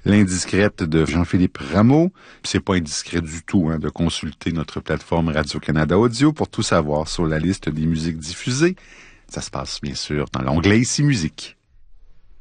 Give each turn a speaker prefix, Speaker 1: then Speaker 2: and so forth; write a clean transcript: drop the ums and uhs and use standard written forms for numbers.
Speaker 1: L'Indiscrète de Jean-Philippe Rameau. C'est pas indiscret du tout de consulter notre plateforme Radio-Canada Audio pour tout savoir sur la liste des musiques diffusées. Ça se passe bien sûr dans l'onglet Ici Musique.